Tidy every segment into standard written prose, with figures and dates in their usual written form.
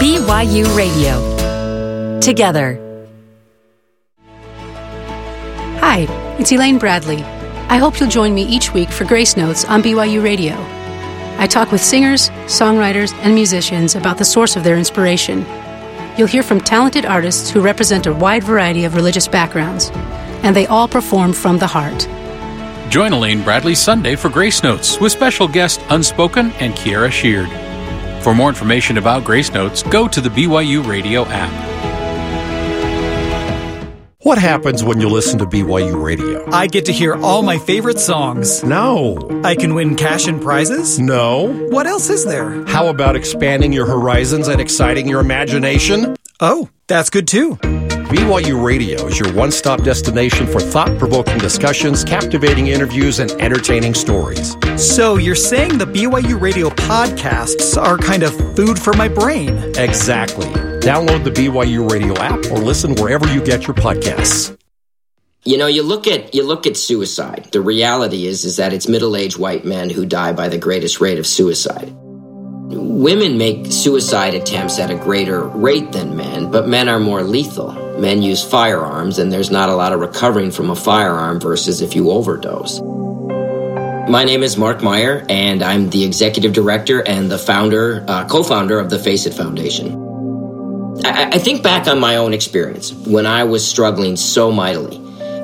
BYU Radio. Together. Hi, it's Elaine Bradley. I hope you'll join me each week for Grace Notes on BYU Radio. I talk with singers, songwriters, and musicians about the source of their inspiration. You'll hear from talented artists who represent a wide variety of religious backgrounds, and they all perform from the heart. Join Elaine Bradley Sunday for Grace Notes with special guest Unspoken and Kiara Sheard. For more information about Grace Notes, go to the BYU Radio app. What happens when you listen to BYU Radio? I get to hear all my favorite songs. No. I can win cash and prizes. No. What else is there? How about expanding your horizons and exciting your imagination? Oh, that's good too. BYU Radio is your one-stop destination for thought-provoking discussions, captivating interviews, and entertaining stories. So you're saying the BYU Radio podcasts are kind of food for my brain? Exactly. Download the BYU Radio app or listen wherever you get your podcasts. You know, you look at suicide. The reality is that it's middle-aged white men who die by the greatest rate of suicide. Women make suicide attempts at a greater rate than men, but men are more lethal. Men use firearms, and there's not a lot of recovering from a firearm versus if you overdose. My name is Mark Meyer, and I'm the executive director and the co-founder of the Face It Foundation. I think back on my own experience when I was struggling so mightily.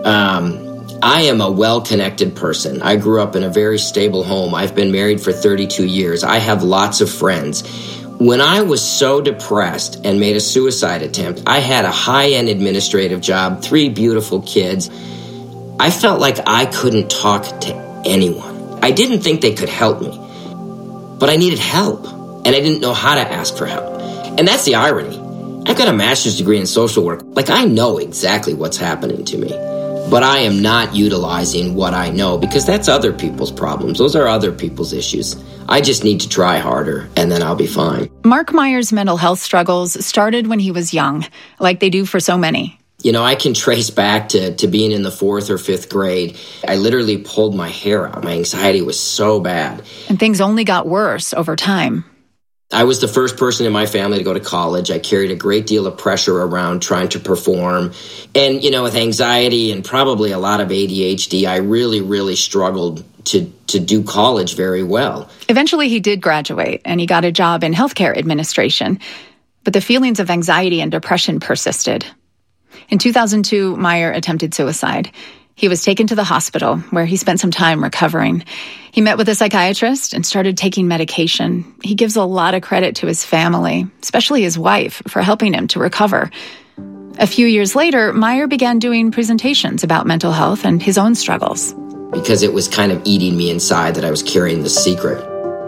I am a well-connected person. I grew up in a very stable home. I've been married for 32 years. I have lots of friends. When I was so depressed and made a suicide attempt, I had a high-end administrative job, 3 beautiful kids. I felt like I couldn't talk to anyone. I didn't think they could help me, but I needed help, and I didn't know how to ask for help. And that's the irony. I've got a master's degree in social work. Like, I know exactly what's happening to me. But I am not utilizing what I know because that's other people's problems. Those are other people's issues. I just need to try harder, and then I'll be fine. Mark Meyer's mental health struggles started when he was young, like they do for so many. You know, I can trace back to being in the 4th or 5th grade. I literally pulled my hair out. My anxiety was so bad. And things only got worse over time. I was the first person in my family to go to college. I carried a great deal of pressure around trying to perform. And, you know, with anxiety and probably a lot of ADHD, I really, really struggled to do college very well. Eventually, he did graduate, and he got a job in healthcare administration. But the feelings of anxiety and depression persisted. In 2002, Meyer attempted suicide. He was taken to the hospital, where he spent some time recovering. He met with a psychiatrist and started taking medication. He gives a lot of credit to his family, especially his wife, for helping him to recover. A few years later, Meyer began doing presentations about mental health and his own struggles. Because it was kind of eating me inside that I was carrying the secret.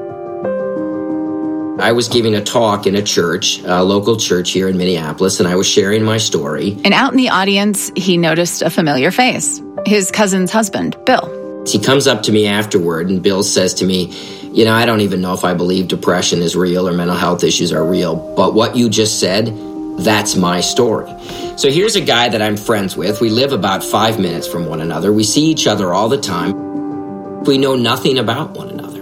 I was giving a talk in a church, a local church here in Minneapolis, and I was sharing my story. And out in the audience, he noticed a familiar face. His cousin's husband, Bill. He comes up to me afterward, and Bill says to me, you know, I don't even know if I believe depression is real or mental health issues are real, but what you just said, that's my story. So here's a guy that I'm friends with. We live about 5 minutes from one another. We see each other all the time. We know nothing about one another.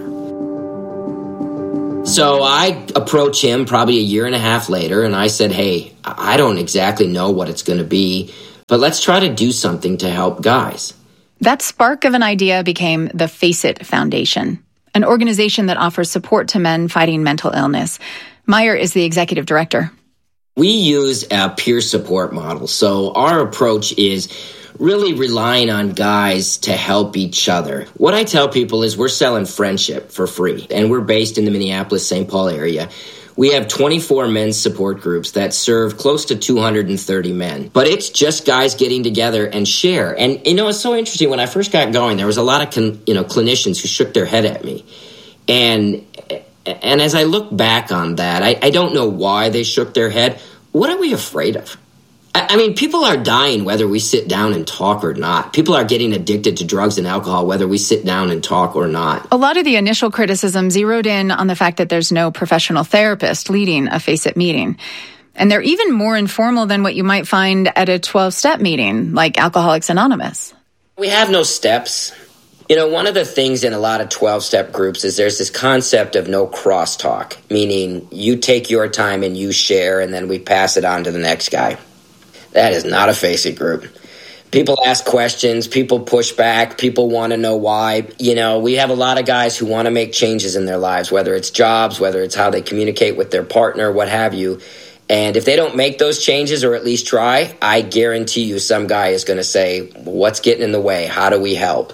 So I approach him probably a year and a half later, and I said, hey, I don't exactly know what it's going to be, but let's try to do something to help guys. That spark of an idea became the Face It Foundation, an organization that offers support to men fighting mental illness. Meyer is the executive director. We use a peer support model. So our approach is really relying on guys to help each other. What I tell people is we're selling friendship for free, and we're based in the Minneapolis-St. Paul area. We have 24 men's support groups that serve close to 230 men. But it's just guys getting together and share. And, you know, it's so interesting. When I first got going, there was a lot of, clinicians who shook their head at me. And as I look back on that, I don't know why they shook their head. What are we afraid of? I mean, people are dying whether we sit down and talk or not. People are getting addicted to drugs and alcohol whether we sit down and talk or not. A lot of the initial criticism zeroed in on the fact that there's no professional therapist leading a Face It meeting. And they're even more informal than what you might find at a 12-step meeting, like Alcoholics Anonymous. We have no steps. You know, one of the things in a lot of 12-step groups is there's this concept of no crosstalk, meaning you take your time and you share, and then we pass it on to the next guy. That is not a Face It group. People ask questions, people push back, people want to know why. You know, we have a lot of guys who want to make changes in their lives, whether it's jobs, whether it's how they communicate with their partner, what have you. And if they don't make those changes or at least try, I guarantee you some guy is going to say, what's getting in the way? How do we help?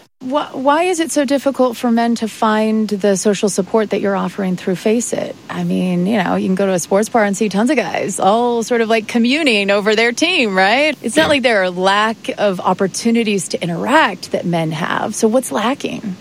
Why is it so difficult for men to find the social support that you're offering through Face It? I mean, you know, you can go to a sports bar and see tons of guys all sort of like communing over their team, right? It's not like there are lack of opportunities to interact that men have. So what's lacking?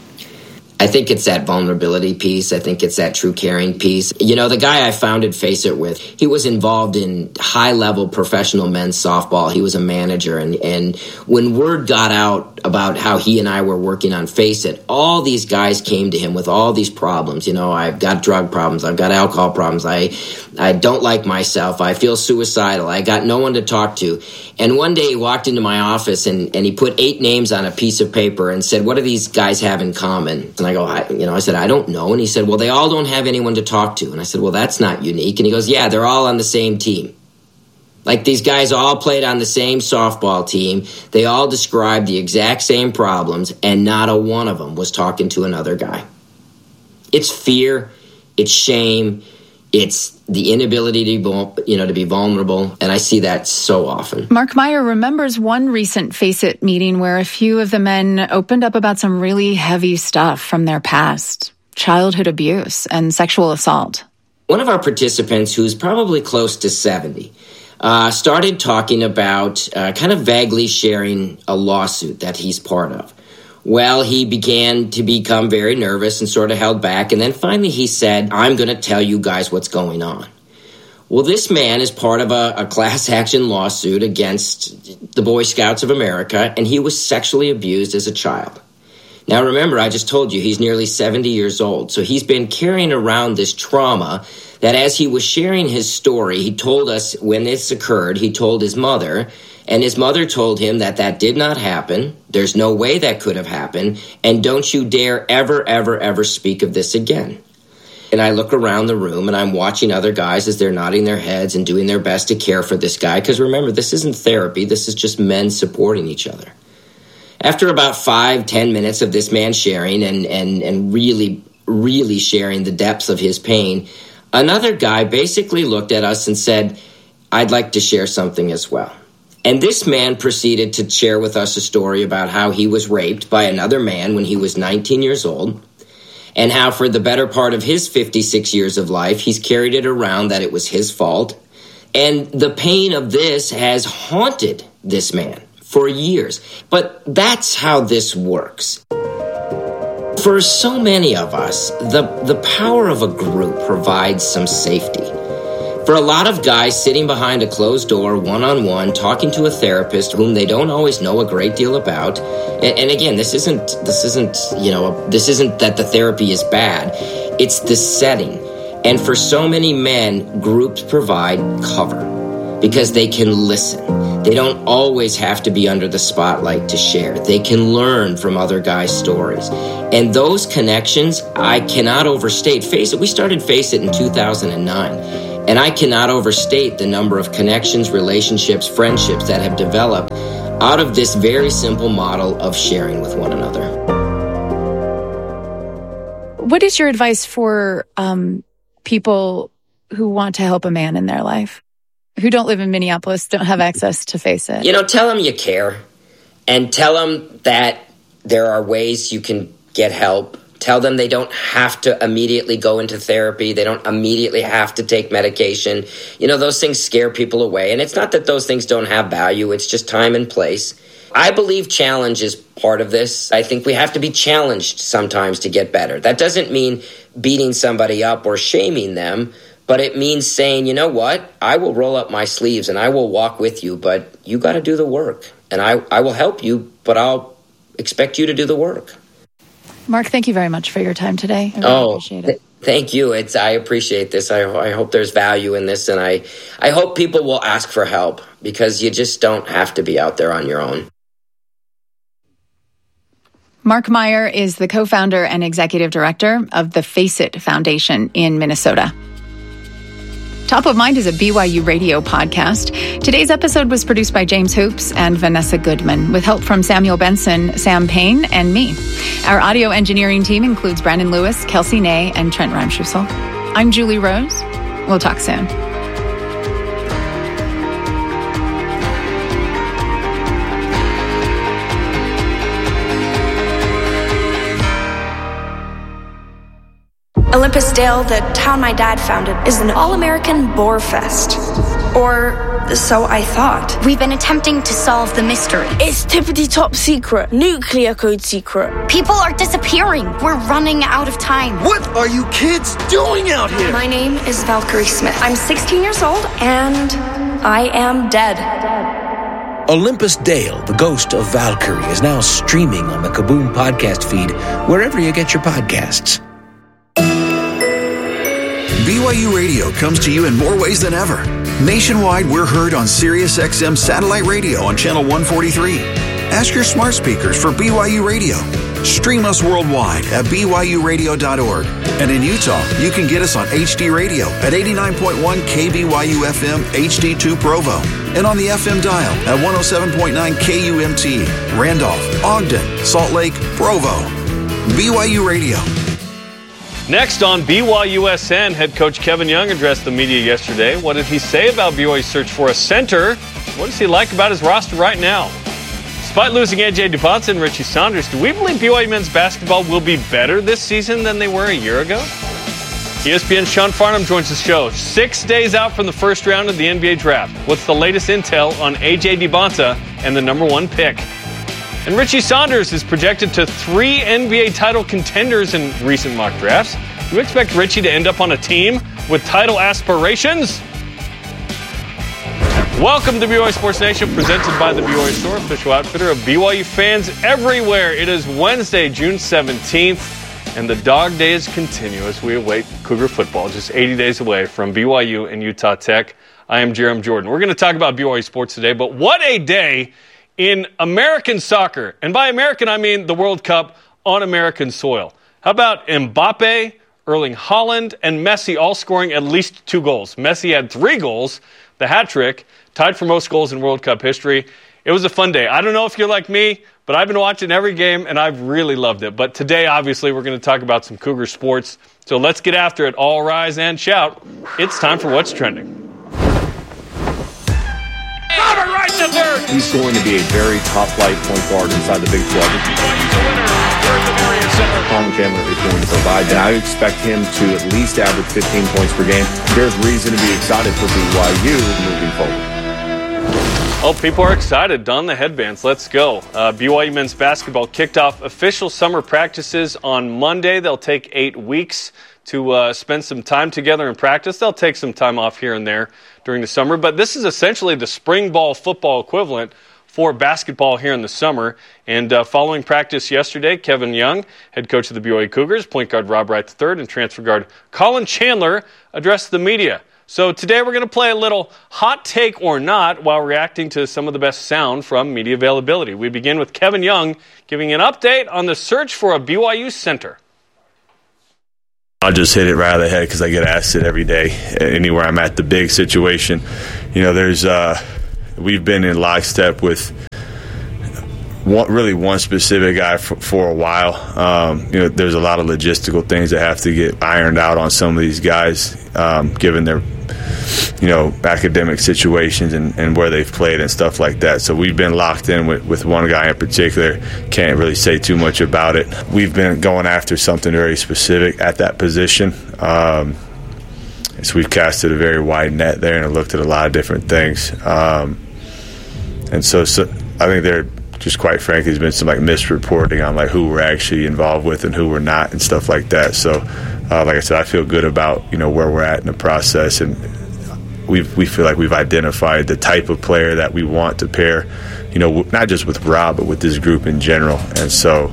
I think it's that vulnerability piece. I think it's that true caring piece. You know, the guy I founded Face It with, he was involved in high-level professional men's softball. He was a manager. And when word got out about how he and I were working on Face It, all these guys came to him with all these problems. You know, I've got drug problems. I've got alcohol problems. I don't like myself. I feel suicidal. I got no one to talk to. And one day he walked into my office and he put 8 names on a piece of paper and said, what do these guys have in common? And I go, I said, I don't know. And he said, well, they all don't have anyone to talk to. And I said, well, that's not unique. And he goes, yeah, they're all on the same team. Like these guys all played on the same softball team. They all described the exact same problems, and not a one of them was talking to another guy. It's fear. It's shame. It's the inability to be vulnerable, and I see that so often. Mark Meyer remembers one recent Face It meeting where a few of the men opened up about some really heavy stuff from their past, childhood abuse and sexual assault. One of our participants, who's probably close to 70, started talking about kind of vaguely sharing a lawsuit that he's part of. Well, he began to become very nervous and sort of held back. And then finally he said, I'm going to tell you guys what's going on. Well, this man is part of a class action lawsuit against the Boy Scouts of America, and he was sexually abused as a child. Now, remember, I just told you he's nearly 70 years old. So he's been carrying around this trauma that as he was sharing his story, he told us when this occurred, he told his mother, and his mother told him that did not happen. There's no way that could have happened. And don't you dare ever, ever, ever speak of this again. And I look around the room and I'm watching other guys as they're nodding their heads and doing their best to care for this guy. Because remember, this isn't therapy. This is just men supporting each other. After about 5-10 minutes of this man sharing and really, really sharing the depths of his pain, another guy basically looked at us and said, I'd like to share something as well. And this man proceeded to share with us a story about how he was raped by another man when he was 19 years old, and how for the better part of his 56 years of life, he's carried it around that it was his fault. And the pain of this has haunted this man for years. But that's how this works. For so many of us, the power of a group provides some safety. For a lot of guys sitting behind a closed door, one-on-one, talking to a therapist whom they don't always know a great deal about. And again, this isn't that the therapy is bad. It's the setting. And for so many men, groups provide cover because they can listen. They don't always have to be under the spotlight to share. They can learn from other guys' stories. And those connections, I cannot overstate. Face It, we started Face It in 2009. And I cannot overstate the number of connections, relationships, friendships that have developed out of this very simple model of sharing with one another. What is your advice for people who want to help a man in their life, who don't live in Minneapolis, don't have access to Face It? You know, tell them you care, and tell them that there are ways you can get help. Tell them they don't have to immediately go into therapy. They don't immediately have to take medication. You know, those things scare people away. And it's not that those things don't have value. It's just time and place. I believe challenge is part of this. I think we have to be challenged sometimes to get better. That doesn't mean beating somebody up or shaming them, but it means saying, you know what? I will roll up my sleeves and I will walk with you, but you got to do the work. And I will help you, but I'll expect you to do the work. Mark, thank you very much for your time today. I really appreciate it. Thank you. I appreciate this. I hope there's value in this, and I hope people will ask for help because you just don't have to be out there on your own. Mark Meyer is the co-founder and executive director of the Face It Foundation in Minnesota. Top of Mind is a BYU Radio podcast. Today's episode was produced by James Hoops and Vanessa Goodman, with help from Samuel Benson, Sam Payne, and me. Our audio engineering team includes Brandon Lewis, Kelsey Ney, and Trent Reimschussel. I'm Julie Rose. We'll talk soon. Olympus Dale, the town my dad founded, is an all-American boar fest. Or so I thought. We've been attempting to solve the mystery. It's tippity top secret, nuclear code secret. People are disappearing. We're running out of time. What are you kids doing out here? My name is Valkyrie Smith. I'm 16 years old, and I am dead. Olympus Dale, the ghost of Valkyrie, is now streaming on the Kaboom podcast feed, wherever you get your podcasts. BYU Radio comes to you in more ways than ever. Nationwide, we're heard on SiriusXM satellite radio on channel 143. Ask your smart speakers for BYU Radio. Stream us worldwide at BYURadio.org. And in Utah, you can get us on HD Radio at 89.1 KBYU FM HD2 Provo. And on the FM dial at 107.9 KUMT, Randolph, Ogden, Salt Lake, Provo. BYU Radio. Next on BYUSN, head coach Kevin Young addressed the media yesterday. What did he say about BYU's search for a center? What does he like about his roster right now? Despite losing A.J. Dupont and Richie Saunders, do we believe BYU men's basketball will be better this season than they were a year ago? ESPN's Sean Farnham joins the show 6 days out from the first round of the NBA draft. What's the latest intel on A.J. Dubonta and the number one pick? And Richie Saunders is projected to 3 NBA title contenders in recent mock drafts. Do you expect Richie to end up on a team with title aspirations? Welcome to BYU Sports Nation, presented by the BYU Store, official outfitter of BYU fans everywhere. It is Wednesday, June 17th, and the dog days continue as we await Cougar football, just 80 days away from BYU and Utah Tech. I am Jerem Jordan. We're going to talk about BYU sports today, but what a day in American soccer. And by American, I mean the World Cup on American soil. How about Mbappe, Erling Haaland, and Messi all scoring at least 2 goals? Messi had 3 goals, the hat trick, tied for most goals in World Cup history. It was a fun day. I don't know if you're like me, but I've been watching every game, and I've really loved it. But today, obviously, we're going to talk about some Cougar sports. So let's get after it. All rise and shout. It's time for What's Trending. Right to third. He's going to be a very top-flight point guard inside the Big 12. Colin Chandler is going to provide that. I expect him to at least average 15 points per game. There's reason to be excited for BYU moving forward. Oh, people are excited. Don the headbands. Let's go. BYU men's basketball kicked off official summer practices on Monday. They'll take 8 weeks to spend some time together in practice. They'll take some time off here and there during the summer, but this is essentially the spring ball football equivalent for basketball here in the summer. And following practice yesterday, Kevin Young, head coach of the BYU Cougars, point guard Rob Wright III, and transfer guard Colin Chandler addressed the media. So today we're going to play a little hot take or not while reacting to some of the best sound from media availability. We begin with Kevin Young giving an update on the search for a BYU center. I'll just hit it right out of the head because I get asked it every day, anywhere I'm at. The big situation, we've been in lockstep with one specific guy for a while. There's a lot of logistical things that have to get ironed out on some of these guys, given their academic situations and where they've played and stuff like that. So we've been locked in with one guy in particular. Can't really say too much about it. We've been going after something very specific at that position. So we've casted a very wide net there and looked at a lot of different things. And so I think there just quite frankly has been some misreporting on who we're actually involved with and who we're not and stuff like that. So like I said, I feel good about where we're at in the process, and we feel like we've identified the type of player that we want to pair, not just with Rob, but with this group in general. And so,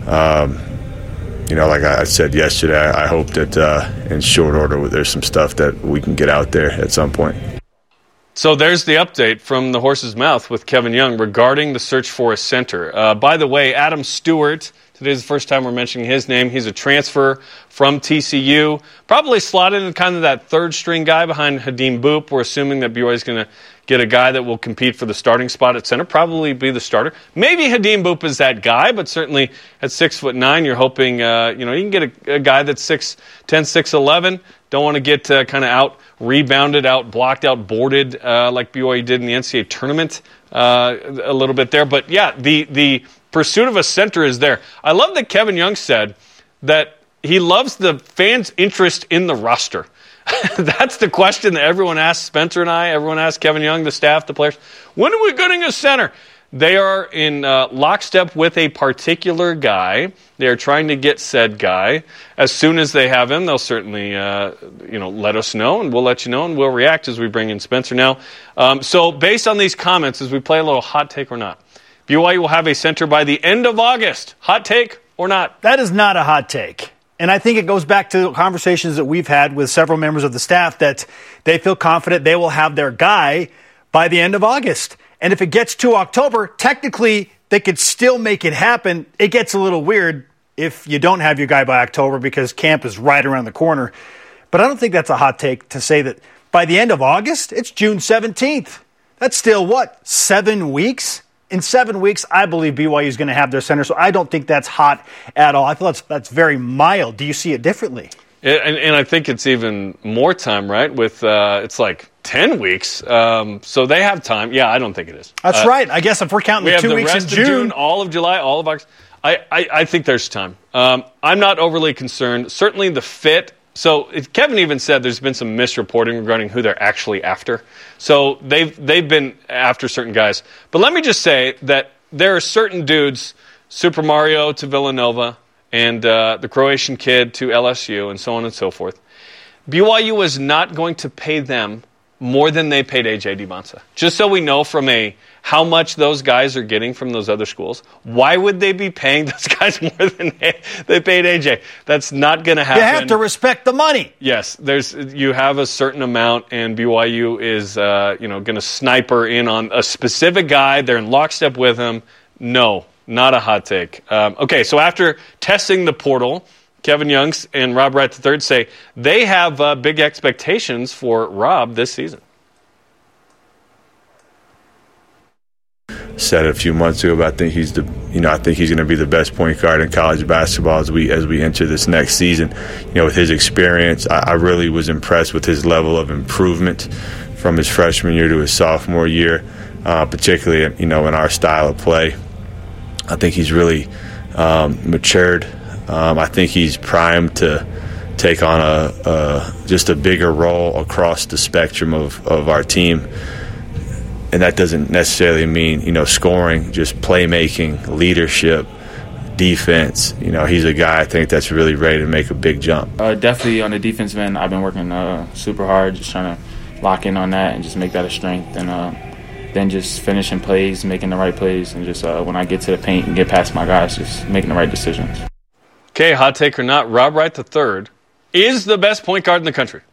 like I said yesterday, I hope that in short order there's some stuff that we can get out there at some point. So there's the update from the horse's mouth with Kevin Young regarding the search for a center. By the way, Adam Stewart, Today's the first time we're mentioning his name. He's a transfer from TCU, probably slotted in kind of that third-string guy behind Hadim Boop. We're assuming that BYU is going to get a guy that will compete for the starting spot at center, probably be the starter. Maybe Hadim Boop is that guy, but certainly at 6'9", you're hoping you can get a guy that's 6'10", 6'11". Don't want to get kind of out-rebounded, out-blocked, out-boarded like BYU did in the NCAA tournament a little bit there. But, yeah, the pursuit of a center is there. I love that Kevin Young said that he loves the fans' interest in the roster. That's the question that everyone asks Spencer and I. Everyone asks Kevin Young, the staff, the players. When are we getting a center? They are in lockstep with a particular guy. They are trying to get said guy. As soon as they have him, they'll certainly let us know, and we'll let you know, and we'll react as we bring in Spencer now. So based on these comments, as we play a little hot take or not, BYU will have a center by the end of August. Hot take or not? That is not a hot take. And I think it goes back to conversations that we've had with several members of the staff that they feel confident they will have their guy by the end of August. And if it gets to October, technically they could still make it happen. It gets a little weird if you don't have your guy by October because camp is right around the corner. But I don't think that's a hot take to say that by the end of August, it's June 17th. That's still, 7 weeks? In 7 weeks, I believe BYU is going to have their center, so I don't think that's hot at all. I feel that's very mild. Do you see it differently? And I think it's even more time, right? With it's like 10 weeks, so they have time. Yeah, I don't think it is. That's right. I guess if we're counting the 2 weeks in June, all of July, all of August, I think there's time. I'm not overly concerned. Certainly the fit. So Kevin even said there's been some misreporting regarding who they're actually after. So they've been after certain guys. But let me just say that there are certain dudes, Super Mario to Villanova, and the Croatian kid to LSU, and so on and so forth. BYU is not going to pay them more than they paid A.J. DiBonsa. Just so we know from how much those guys are getting from those other schools. Why would they be paying those guys more than they paid A.J.? That's not going to happen. You have to respect the money. Yes, you have a certain amount, and BYU is going to sniper in on a specific guy. They're in lockstep with him. No, not a hot take. Okay, so after testing the portal, Kevin Youngs and Rob Wright III say they have big expectations for Rob this season. Said it a few months ago, but I think he's going to be the best point guard in college basketball as we enter this next season. With his experience, I really was impressed with his level of improvement from his freshman year to his sophomore year, particularly in our style of play. I think he's really matured. I think he's primed to take on just a bigger role across the spectrum of our team. And that doesn't necessarily mean, scoring, just playmaking, leadership, defense. He's a guy I think that's really ready to make a big jump. Definitely on the defensive end, I've been working super hard, just trying to lock in on that and just make that a strength. And then just finishing plays, making the right plays, and just when I get to the paint and get past my guys, just making the right decisions. Okay, hot take or not, Rob Wright III is the best point guard in the country.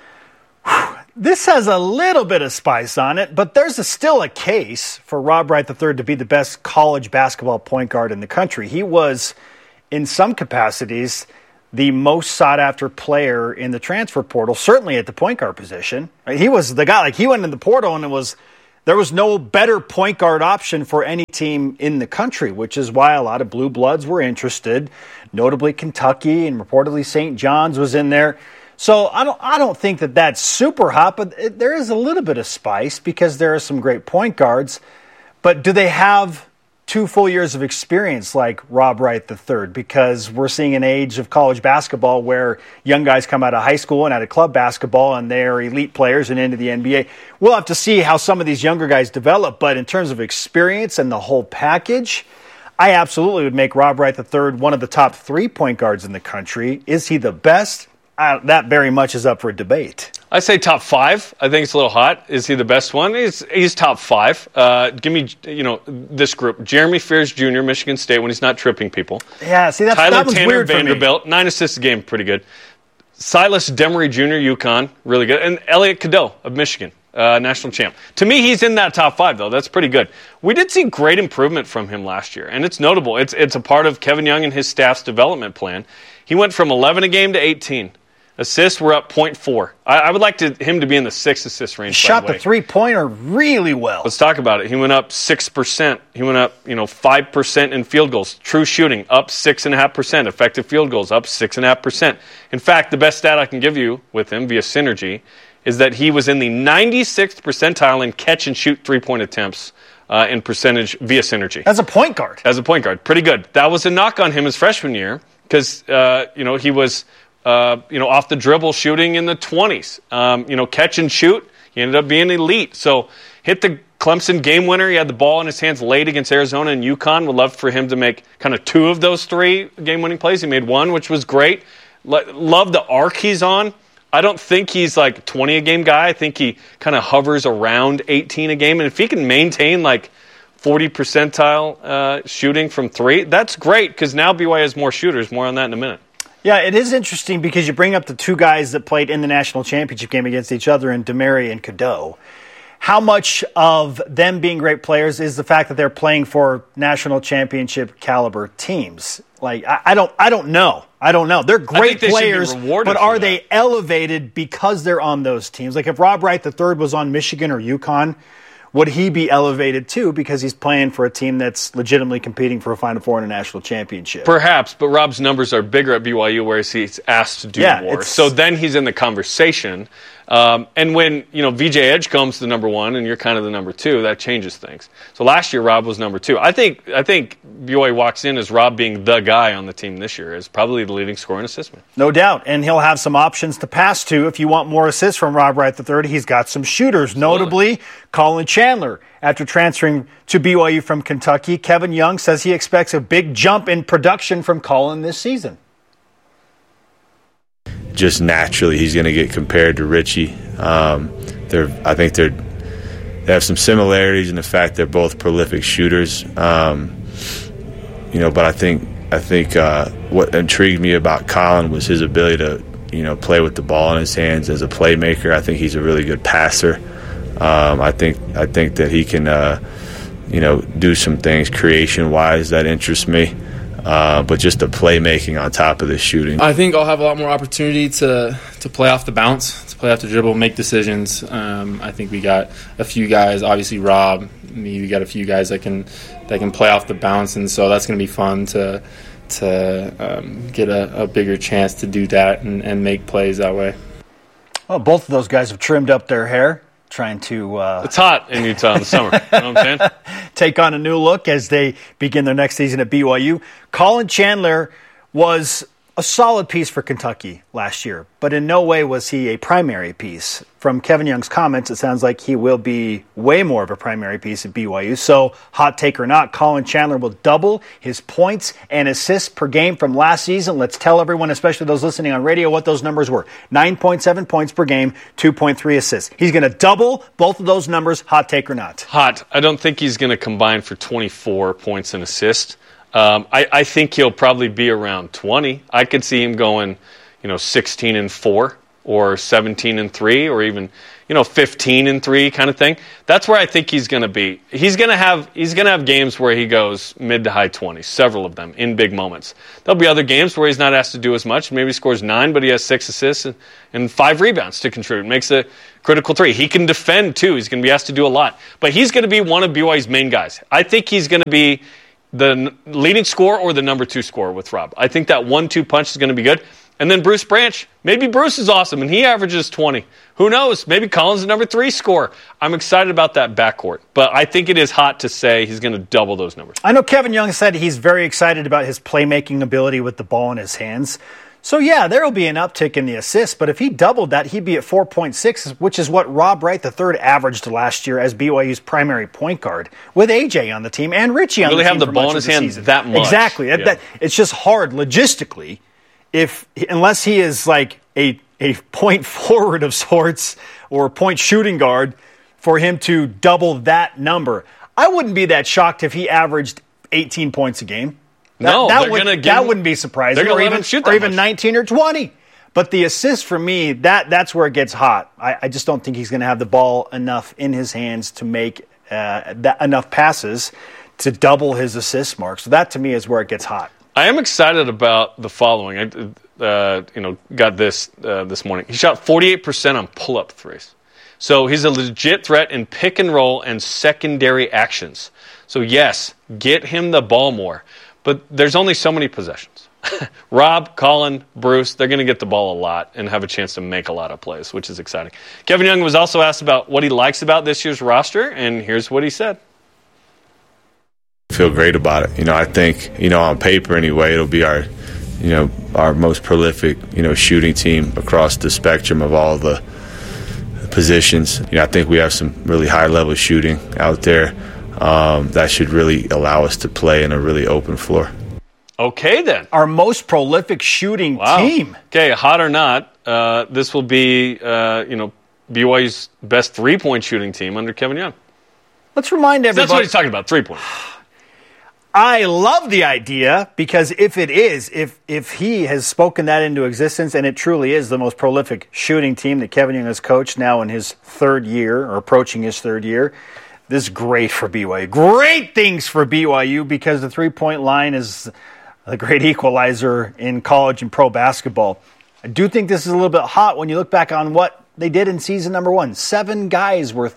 This has a little bit of spice on it, but there's still a case for Rob Wright III to be the best college basketball point guard in the country. He was, in some capacities, the most sought-after player in the transfer portal, certainly at the point guard position. He was the guy. He went in the portal, and there was no better point guard option for any team in the country, which is why a lot of blue bloods were interested, notably Kentucky, and reportedly St. John's was in there. So I don't think that that's super hot, but there is a little bit of spice because there are some great point guards. But do they have 2 full years of experience like Rob Wright III? Because we're seeing an age of college basketball where young guys come out of high school and out of club basketball and they're elite players and into the NBA. We'll have to see how some of these younger guys develop. But in terms of experience and the whole package, I absolutely would make Rob Wright III one of the top 3 point guards in the country. Is he the best? That very much is up for debate. I say top 5. I think it's a little hot. Is he the best one? He's top 5. Give me, this group. Jeremy Fears Jr., Michigan State, when he's not tripping people. Yeah, see, that one's Tanner, weird Vanderbilt, 9 assists a game, pretty good. Silas Demery Jr., UConn, really good. And Elliot Cadeau of Michigan. national champ. To me, he's in that top 5, though. That's pretty good. We did see great improvement from him last year, and it's notable. It's a part of Kevin Young and his staff's development plan. He went from 11 a game to 18. Assists were up 0.4. I would like him to be in the 6 assist range. He shot the three-pointer really well. Let's talk about it. He went up 6%. He went up 5% in field goals. True shooting up 6.5%. Effective field goals up 6.5%. In fact, the best stat I can give you with him via Synergy is that he was in the 96th percentile in catch and shoot three-point attempts in percentage via Synergy. As a point guard. As a point guard. Pretty good. That was a knock on him his freshman year because he was off the dribble shooting in the 20s. Catch and shoot, he ended up being elite. So hit the Clemson game winner. He had the ball in his hands late against Arizona and UConn. Would love for him to make kind of 2 of those 3 game-winning plays. He made 1, which was great. Love the arc he's on. I don't think he's like a 20-a-game guy. I think he kind of hovers around 18 a game. And if he can maintain like 40 percentile shooting from 3, that's great because now BYU has more shooters. More on that in a minute. Yeah, it is interesting because you bring up the 2 guys that played in the national championship game against each other in DeMary and Cadeau. How much of them being great players is the fact that they're playing for national championship caliber teams? Like, I don't know. They're great players, but are they elevated because they're on those teams? Like if Rob Wright III was on Michigan or UConn, would he be elevated too because he's playing for a team that's legitimately competing for a Final Four and a national championship? Perhaps, but Rob's numbers are bigger at BYU, whereas he's asked to do more. So then he's in the conversation. And when VJ Edgecombe's the number 1 and you're kind of the number 2, that changes things. So last year Rob was number 2. I think BYU walks in as Rob being the guy on the team this year as probably the leading scorer and assist man. No doubt, and he'll have some options to pass to if you want more assists from Rob Wright III. He's got some shooters, notably Colin Chandler. After transferring to BYU from Kentucky, Kevin Young says he expects a big jump in production from Colin this season. Just naturally, he's going to get compared to Richie. I think they have some similarities in the fact they're both prolific shooters. But I think what intrigued me about Colin was his ability to play with the ball in his hands as a playmaker. I think he's a really good passer. I think that he can do some things creation-wise that interest me. But just the playmaking on top of the shooting. I think I'll have a lot more opportunity to play off the bounce, to play off the dribble, make decisions. I think we got a few guys, obviously Rob, me, we got a few guys that can play off the bounce, and so that's going to be fun to get a bigger chance to do that and make plays that way. Well, both of those guys have trimmed up their hair. Trying to... it's hot in Utah in the summer. You know what I'm saying? Take on a new look as they begin their next season at BYU. Colin Chandler was a solid piece for Kentucky last year, but in no way was he a primary piece. From Kevin Young's comments, it sounds like he will be way more of a primary piece at BYU. So, hot take or not, Colin Chandler will double his points and assists per game from last season. Let's tell everyone, especially those listening on radio, what those numbers were. 9.7 points per game, 2.3 assists. He's going to double both of those numbers, hot take or not. Hot. I don't think he's going to combine for 24 points and assists. I think he'll probably be around 20. I could see him going, 16-4 or 17-3 or even, 15-3 kind of thing. That's where I think he's going to be. He's going to have games where he goes mid to high 20s, several of them in big moments. There'll be other games where he's not asked to do as much. Maybe he scores 9, but he has 6 assists and 5 rebounds to contribute. Makes a critical 3. He can defend too. He's going to be asked to do a lot. But he's going to be one of BYU's main guys. I think he's going to be the leading scorer or the number 2 scorer with Rob. I think that 1-2 punch is going to be good. And then Bruce Branch, maybe Bruce is awesome and he averages 20. Who knows? Maybe Colin's the number 3 scorer. I'm excited about that backcourt. But I think it is hot to say he's going to double those numbers. I know Kevin Young said he's very excited about his playmaking ability with the ball in his hands. So, yeah, there will be an uptick in the assists, but if he doubled that, he'd be at 4.6, which is what Rob Wright III averaged last year as BYU's primary point guard, with AJ on the team and Richie on the team. Really have the ball in his hand that much. Exactly. Yeah. It's just hard logistically, unless he is like a point forward of sorts or point shooting guard, for him to double that number. I wouldn't be that shocked if he averaged 18 points a game. That wouldn't be surprising. They're going to let him shoot that or even much. 19 or 20. But the assist for me, that's where it gets hot. I just don't think he's going to have the ball enough in his hands to make enough passes to double his assist mark. So that to me is where it gets hot. I am excited about the following. I got this morning. He shot 48% on pull-up threes. So he's a legit threat in pick and roll and secondary actions. So yes, get him the ball more. But there's only so many possessions. Rob, Colin, Bruce, they're going to get the ball a lot and have a chance to make a lot of plays, which is exciting. Kevin Young was also asked about what he likes about this year's roster, and here's what he said. I feel great about it. I think, on paper anyway, it'll be our most prolific, shooting team across the spectrum of all the positions. I think we have some really high-level shooting out there that should really allow us to play in a really open floor. Okay, then. Our most prolific shooting team. Okay, hot or not, this will be, BYU's best three-point shooting team under Kevin Young. Let's remind everybody. That's what he's talking about, three-point. I love the idea because if he has spoken that into existence and it truly is the most prolific shooting team that Kevin Young has coached now in his third year or approaching his third year, this is great for BYU. Great things for BYU because the three-point line is a great equalizer in college and pro basketball. I do think this is a little bit hot when you look back on what they did in season number 1. 7 guys were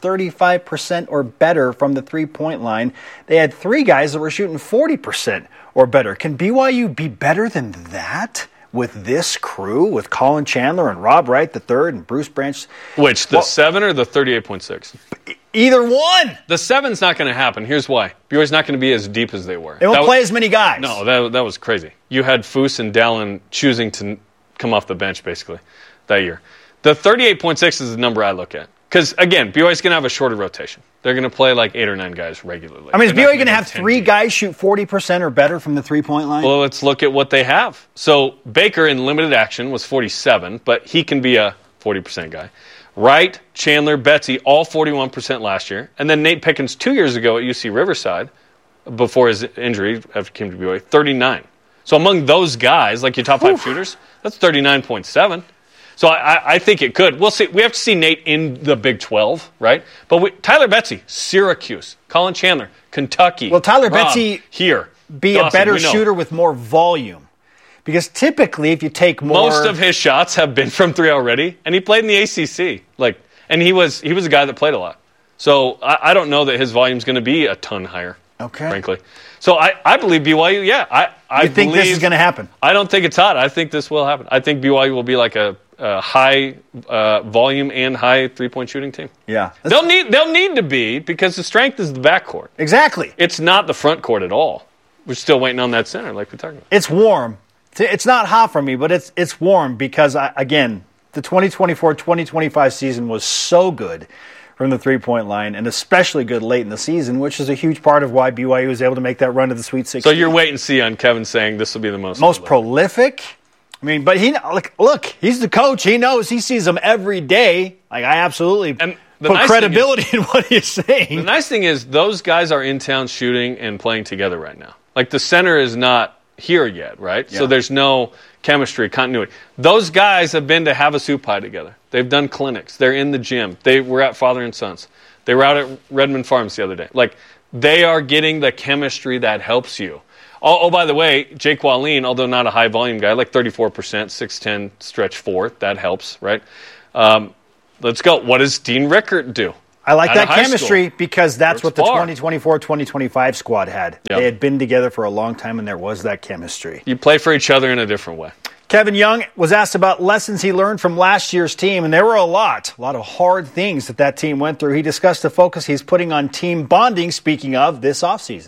35% or better from the three-point line. They had 3 guys that were shooting 40% or better. Can BYU be better than that with this crew, with Colin Chandler and Rob Wright III and Bruce Branch? Which, the 7 or the 38.6? Either one. The 7's not going to happen. Here's why. BYU's not going to be as deep as they were. They won't play as many guys. No, that was crazy. You had Foose and Dallin choosing to come off the bench, basically, that year. The 38.6 is the number I look at. Because, again, BYU's going to have a shorter rotation. They're going to play like 8 or 9 guys regularly. I mean, is BYU going to have 3 guys shoot 40% or better from the three-point line? Well, let's look at what they have. So, Baker in limited action was 47, but he can be a 40% guy. Wright, Chandler, Betsy, all 41% last year. And then Nate Pickens 2 years ago at UC Riverside, before his injury after he came to BYU, 39. So among those guys, like your top 5 shooters, that's 39.7. So I think it could. We'll see. We have to see Nate in the Big 12, right? But Tyler Betsy, Syracuse. Colin Chandler, Kentucky. Will Tyler Betsy here be Dawson, a better shooter with more volume? Because typically, if you take more... Most of his shots have been from 3 already, and he played in the ACC. And he was a guy that played a lot. So I don't know that his volume's going to be a ton higher, frankly. So I believe BYU, I think this is going to happen? I don't think it's hot. I think this will happen. I think BYU will be like a high volume and high three-point shooting team. Yeah. They'll need to be because the strength is the backcourt. Exactly. It's not the front court at all. We're still waiting on that center like we're talking about. It's warm. It's not hot for me, but it's warm because, again, the 2024-2025 season was so good from the three-point line, and especially good late in the season, which is a huge part of why BYU was able to make that run to the Sweet 16. So you're wait and see on Kevin saying this will be the most prolific? I mean, but look, he's the coach. He knows. He sees them every day. I absolutely put credibility in what he's saying. The nice thing is those guys are in town shooting and playing together right now. Like the center is not here yet, right? Yeah. So there's no chemistry, continuity. Those guys have been to Havasu Pie together. They've done clinics. They're in the gym. They were at Father and Sons. They were out at Redmond Farms the other day. Like, they are getting the chemistry that helps you. Oh, by the way, Jake Wallin, although not a high-volume guy, like 34%, 6'10", stretch 4. That helps, right? Let's go. What does Dean Rickert do? I like that chemistry because that's what the 2024-2025 squad had. Yep. They had been together for a long time, and there was that chemistry. You play for each other in a different way. Kevin Young was asked about lessons he learned from last year's team, and there were a lot of hard things that team went through. He discussed the focus he's putting on team bonding, speaking of this offseason.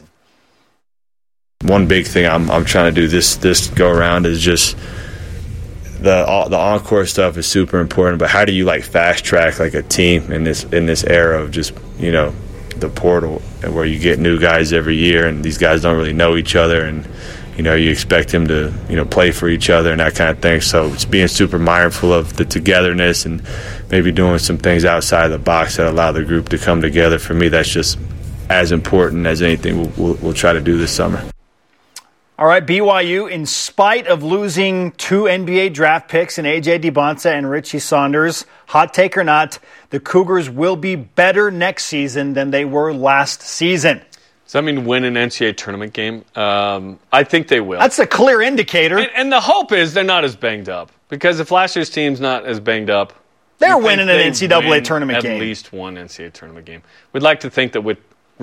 One big thing I'm trying to do this go around is just the encore stuff is super important, but how do you fast track a team in this era of just the portal where you get new guys every year and these guys don't really know each other and you expect them to play for each other and that kind of thing. So it's being super mindful of the togetherness and maybe doing some things outside the box that allow the group to come together. For me, that's just as important as anything we'll try to do this summer. All right, BYU, in spite of losing 2 NBA draft picks in A.J. Dibonsa and Richie Saunders, hot take or not, the Cougars will be better next season than they were last season. Does that mean win an NCAA tournament game? I think they will. That's a clear indicator. And the hope is they're not as banged up. Because if last year's team's not as banged up, they're winning an NCAA tournament game. At least one NCAA tournament game. We'd like to think that with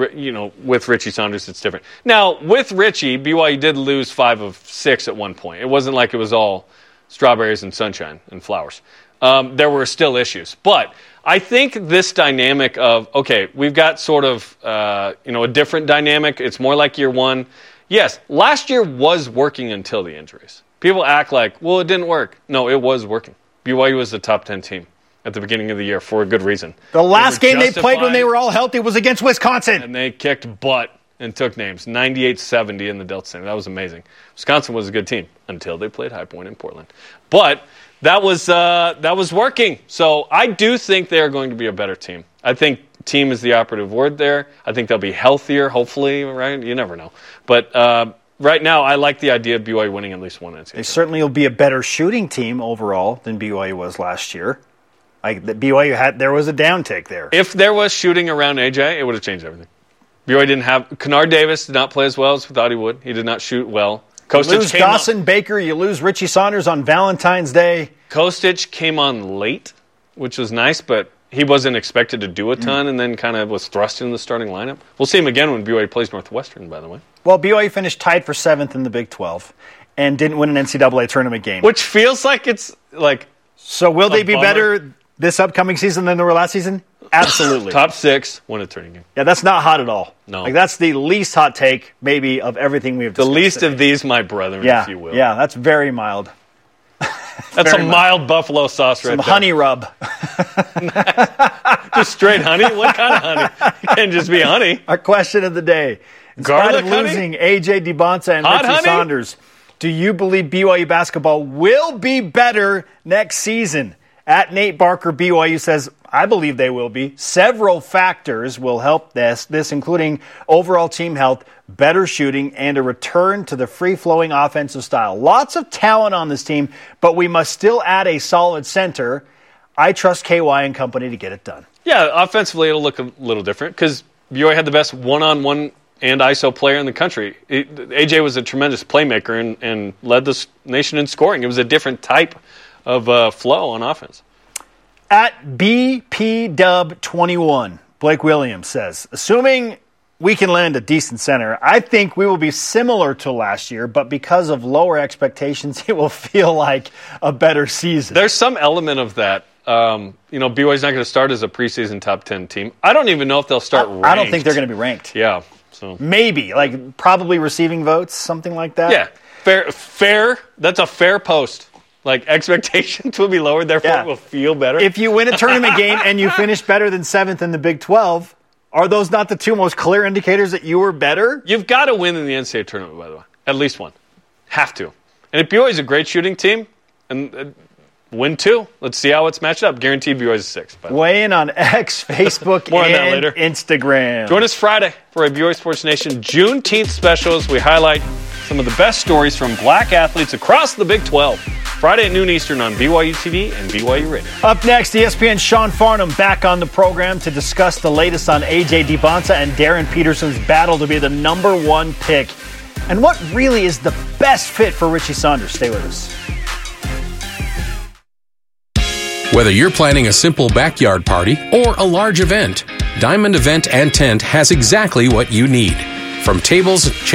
Richie Saunders, it's different. Now, with Richie, BYU did lose 5 of 6 at one point. It wasn't like it was all strawberries and sunshine and flowers. There were still issues. But I think this dynamic of, okay, we've got sort of a different dynamic. It's more like year one. Yes, last year was working until the injuries. People act like, well, it didn't work. No, it was working. BYU was the top 10 team at the beginning of the year for a good reason. The last game they played when they were all healthy was against Wisconsin. And they kicked butt and took names. 98-70 in the Delta Center. That was amazing. Wisconsin was a good team until they played High Point in Portland. But that was working. So I do think they are going to be a better team. I think team is the operative word there. I think they'll be healthier, hopefully, right? You never know. But right now, I like the idea of BYU winning at least one NCAA. They certainly will be a better shooting team overall than BYU was last year. Like the BYU there was a downtake there. If there was shooting around AJ, it would have changed everything. BYU didn't have Kennard Davis did not play as well as we thought he would. He did not shoot well. You lose Dawson Baker, you lose Richie Saunders on Valentine's Day. Kostic came on late, which was nice, but he wasn't expected to do a ton and then kind of was thrust into the starting lineup. We'll see him again when BYU plays Northwestern, by the way. Well, BYU finished tied for 7th in the Big 12 and didn't win an NCAA tournament game. Which feels like it's like So will they be better this upcoming season than they were last season? Absolutely. Top 6, win a tournament game. Yeah, that's not hot at all. No. Like that's the least hot take, maybe, of everything we've discussed. The least today. of these, my brethren, if you will. Yeah, that's very mild. That's very mild buffalo sauce right there. Some honey rub. Just straight honey? What kind of honey? It can't just be honey. Our question of the day. In Garlic spite of losing A.J. Dibonsa and Hot Richie honey? Saunders, do you believe BYU basketball will be better next season? At Nate Barker, BYU says, I believe they will be. Several factors will help this including overall team health, better shooting, and a return to the free-flowing offensive style. Lots of talent on this team, but we must still add a solid center. I trust KY and company to get it done. Yeah, offensively it'll look a little different because BYU had the best one-on-one and ISO player in the country. AJ was a tremendous playmaker and led the nation in scoring. It was a different type of flow on offense. At BPDub21, Blake Williams says, assuming we can land a decent center, I think we will be similar to last year, but because of lower expectations, it will feel like a better season. There's some element of that. BYU's not going to start as a preseason top 10 team. I don't even know if they'll start ranked. I don't think they're going to be ranked. Yeah. So maybe, like probably receiving votes, something like that. Yeah. Fair. That's a fair post. Like, expectations will be lowered, therefore it will feel better. If you win a tournament game and you finish better than 7th in the Big 12, are those not the two most clear indicators that you were better? You've got to win in the NCAA tournament, by the way. At least one. Have to. And if BYU's a great shooting team, and win 2. Let's see how it's matched up. Guaranteed BYU's 6. Weigh in on X, Facebook, More and on that later. Instagram. Join us Friday for a BYU Sports Nation Juneteenth special as we highlight some of the best stories from black athletes across the Big 12. Friday at noon Eastern on BYU TV and BYU Radio. Up next, ESPN's Sean Farnham back on the program to discuss the latest on A.J. Dibonsa and Darren Peterson's battle to be the number 1 pick. And what really is the best fit for Richie Saunders? Stay with us. Whether you're planning a simple backyard party or a large event, Diamond Event and Tent has exactly what you need. From tables,